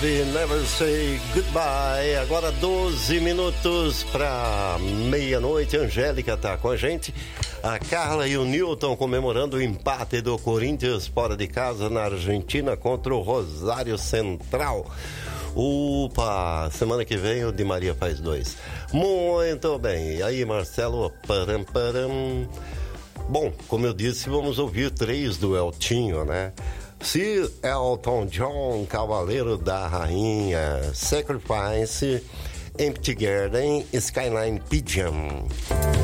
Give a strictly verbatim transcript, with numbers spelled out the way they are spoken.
Never Say Goodbye. Agora doze minutos para meia-noite. Angélica tá com a gente. A Carla e o Newton comemorando o empate do Corinthians fora de casa na Argentina contra o Rosário Central. Upa, semana que vem o Di Maria faz dois. Muito bem. E aí, Marcelo? Param, param. Bom, como eu disse, vamos ouvir três do Eltinho, né? Sir Elton John, Cavaleiro da Rainha, Sacrifice, Empty Garden, Skyline Pigeon.